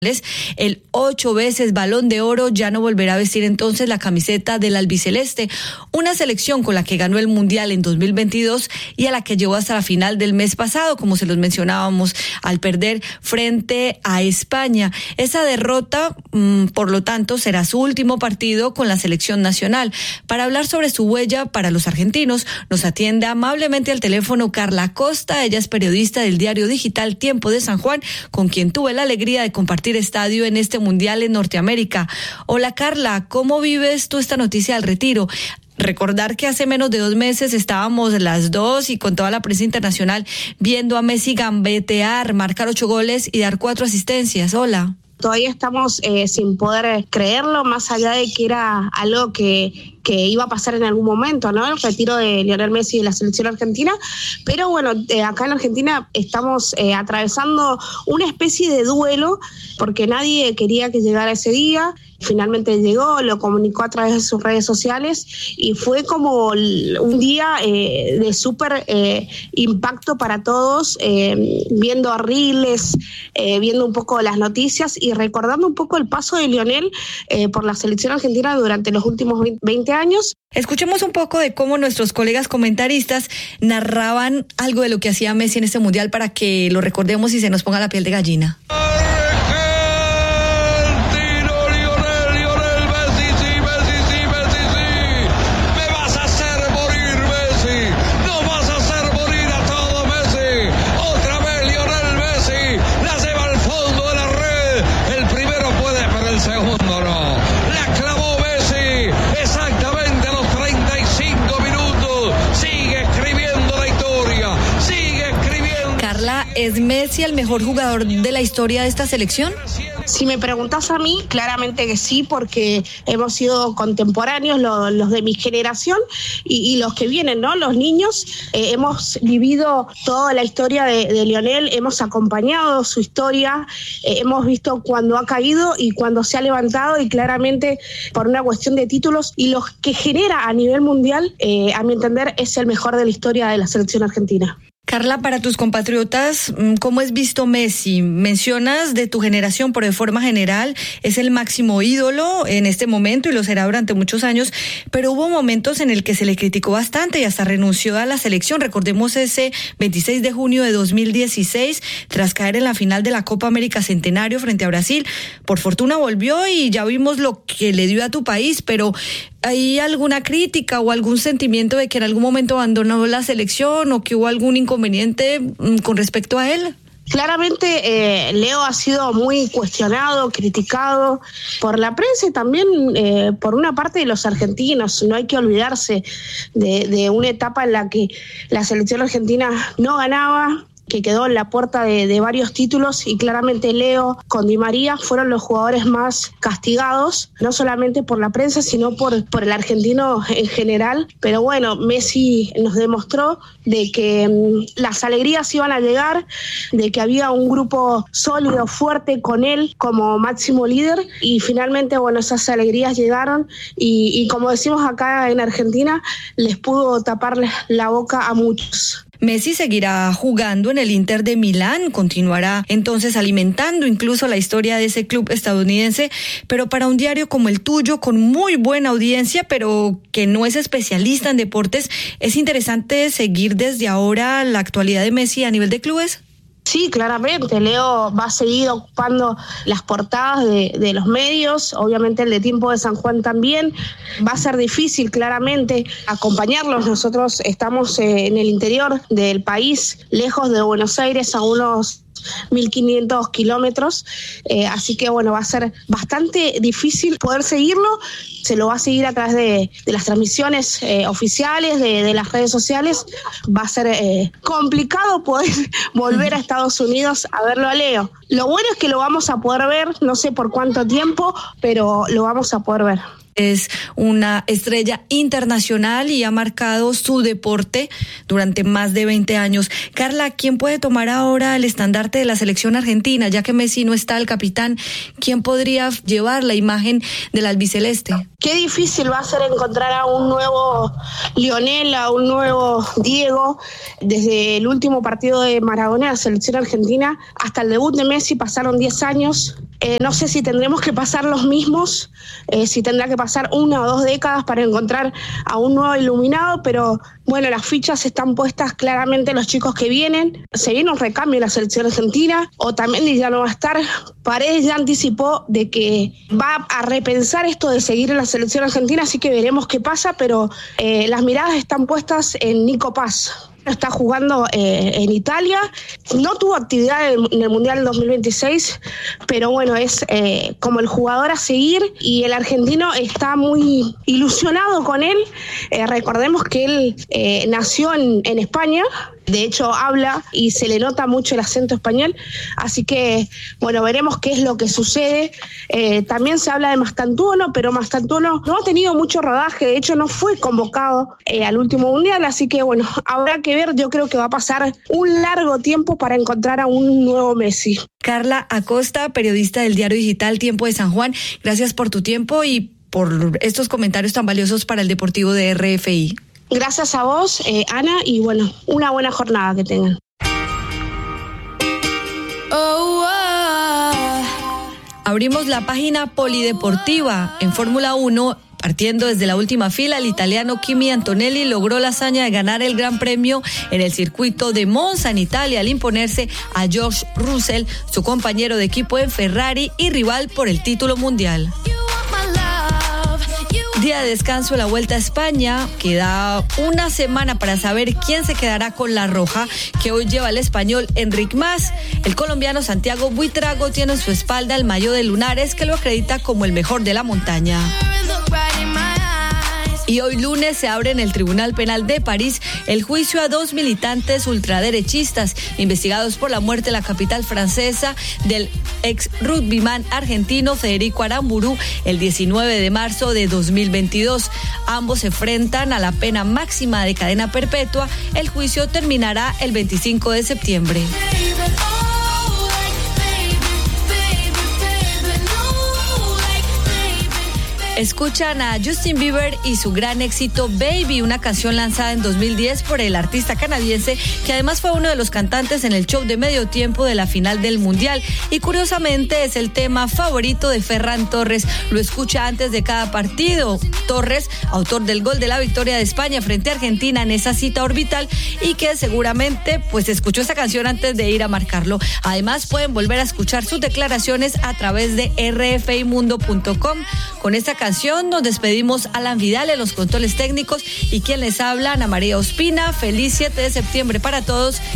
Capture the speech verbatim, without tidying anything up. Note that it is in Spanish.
El ocho veces Balón de Oro ya no volverá a vestir entonces la camiseta del albiceleste, una selección con la que ganó el Mundial en dos mil veintidós y a la que llegó hasta la final del mes pasado, como se los mencionábamos, al perder frente a España. Esa derrota, mmm, por lo tanto, será su último partido con la selección nacional. Para hablar sobre su huella para los argentinos, nos atiende amablemente al teléfono Carla Costa. Ella es periodista del diario digital Tiempo de San Juan, con quien tuve la alegría de compartir estadio en este Mundial en Norteamérica. Hola Carla, ¿cómo vives tú esta noticia del retiro? Recordar que hace menos de dos meses estábamos las dos y con toda la prensa internacional viendo a Messi gambetear, marcar ocho goles y dar cuatro asistencias. Hola. Todavía estamos eh, sin poder creerlo, más allá de que era algo que, que iba a pasar en algún momento, ¿no? El retiro de Lionel Messi de la selección argentina. Pero bueno, eh, acá en Argentina estamos eh, atravesando una especie de duelo, porque nadie quería que llegara ese día. Finalmente llegó, lo comunicó a través de sus redes sociales y fue como un día eh, de súper eh, impacto para todos, eh, viendo a Riles, eh, viendo un poco las noticias y recordando un poco el paso de Lionel eh, por la selección argentina durante los últimos veinte años. Escuchemos un poco de cómo nuestros colegas comentaristas narraban algo de lo que hacía Messi en este Mundial para que lo recordemos y se nos ponga la piel de gallina. ¿Es Messi el mejor jugador de la historia de esta selección? Si me preguntás a mí, claramente que sí, porque hemos sido contemporáneos, los, los de mi generación y, y los que vienen, ¿no? Los niños, eh, hemos vivido toda la historia de, de Lionel, hemos acompañado su historia, eh, hemos visto cuando ha caído y cuando se ha levantado y claramente por una cuestión de títulos y los que genera a nivel mundial, eh, a mi entender, es el mejor de la historia de la selección argentina. Carla, para tus compatriotas, ¿cómo es visto Messi? Mencionas de tu generación, pero de forma general es el máximo ídolo en este momento y lo será durante muchos años, pero hubo momentos en el que se le criticó bastante y hasta renunció a la selección. Recordemos ese veintiséis de junio de dos mil dieciséis, tras caer en la final de la Copa América Centenario frente a Brasil. Por fortuna volvió y ya vimos lo que le dio a tu país, pero ¿hay alguna crítica o algún sentimiento de que en algún momento abandonó la selección o que hubo algún inconveniente con respecto a él? Claramente eh, Leo ha sido muy cuestionado, criticado por la prensa y también eh, por una parte de los argentinos. No hay que olvidarse de, de una etapa en la que la selección argentina no ganaba, que quedó en la puerta de, de varios títulos y claramente Leo con Di María fueron los jugadores más castigados, no solamente por la prensa, sino por, por el argentino en general. Pero bueno, Messi nos demostró de que um, las alegrías iban a llegar, de que había un grupo sólido, fuerte con él como máximo líder y finalmente, bueno, esas alegrías llegaron y, y como decimos acá en Argentina, les pudo tapar la boca a muchos. Messi seguirá jugando en el Inter de Milán, continuará entonces alimentando incluso la historia de ese club estadounidense, pero para un diario como el tuyo, con muy buena audiencia, pero que no es especialista en deportes, ¿es interesante seguir desde ahora la actualidad de Messi a nivel de clubes? Sí, claramente, Leo va a seguir ocupando las portadas de, de los medios, obviamente el de Tiempo de San Juan también. Va a ser difícil, claramente, acompañarlos. Nosotros estamos eh, en el interior del país, lejos de Buenos Aires, a unos mil quinientos kilómetros, eh, así que bueno, va a ser bastante difícil poder seguirlo. Se lo va a seguir a través de, de las transmisiones eh, oficiales, de, de las redes sociales. Va a ser eh, complicado poder volver a Estados Unidos a verlo a Leo. Lo bueno es que lo vamos a poder ver, no sé por cuánto tiempo, pero lo vamos a poder ver. Es una estrella internacional y ha marcado su deporte durante más de veinte años. Carla, ¿quién puede tomar ahora el estandarte de la selección argentina? Ya que Messi no está, el capitán, ¿quién podría llevar la imagen del albiceleste? Qué difícil va a ser encontrar a un nuevo Lionel, a un nuevo Diego. Desde el último partido de Maradona, la selección argentina, hasta el debut de Messi pasaron diez años. Eh, no sé si tendremos que pasar los mismos, eh, si tendrá que pasar una o dos décadas para encontrar a un nuevo iluminado, pero bueno, las fichas están puestas claramente en los chicos que vienen. Se viene un recambio en la selección argentina, Otamendi ya no va a estar. Paredes ya anticipó de que va a repensar esto de seguir en la selección argentina, así que veremos qué pasa, pero eh, las miradas están puestas en Nico Paz. Está jugando eh, en Italia, no tuvo actividad en, en el Mundial dos mil veintiséis, pero bueno, es eh, como el jugador a seguir y el argentino está muy ilusionado con él. Eh, recordemos que él eh, nació en, en España, de hecho habla y se le nota mucho el acento español, así que bueno, veremos qué es lo que sucede. Eh, también se habla de Mastantuono, pero Mastantuono no ha tenido mucho rodaje, de hecho no fue convocado eh, al último Mundial, así que bueno, habrá que ver, yo creo que va a pasar un largo tiempo para encontrar a un nuevo Messi. Carla Acosta, periodista del diario digital Tiempo de San Juan, gracias por tu tiempo y por estos comentarios tan valiosos para el Deportivo de R F I. Gracias a vos, eh, Ana, y bueno, una buena jornada que tengan. Oh, oh. Abrimos la página polideportiva en Fórmula uno. Partiendo desde la última fila, el italiano Kimi Antonelli logró la hazaña de ganar el Gran Premio en el circuito de Monza en Italia al imponerse a George Russell, su compañero de equipo en Ferrari y rival por el título mundial. Día de descanso en la Vuelta a España. Queda una semana para saber quién se quedará con la roja, que hoy lleva el español Enric Mas. El colombiano Santiago Buitrago tiene en su espalda el maillot de Lunares, que lo acredita como el mejor de la montaña. Y hoy lunes se abre en el Tribunal Penal de París el juicio a dos militantes ultraderechistas investigados por la muerte en la capital francesa del ex rugbyman argentino Federico Aramburu el diecinueve de marzo de dos mil veintidós. Ambos se enfrentan a la pena máxima de cadena perpetua. El juicio terminará el veinticinco de septiembre. Escuchan a Justin Bieber y su gran éxito Baby, una canción lanzada en dos mil diez por el artista canadiense, que además fue uno de los cantantes en el show de medio tiempo de la final del Mundial. Y curiosamente es el tema favorito de Ferran Torres. Lo escucha antes de cada partido. Torres, autor del gol de la victoria de España frente a Argentina en esa cita orbital, y que seguramente pues escuchó esta canción antes de ir a marcarlo. Además pueden volver a escuchar sus declaraciones a través de r f i mundo punto com. Con esta canción nos despedimos. Alan Vidal en los controles técnicos y quien les habla, Ana María Ospina. Feliz siete de septiembre para todos.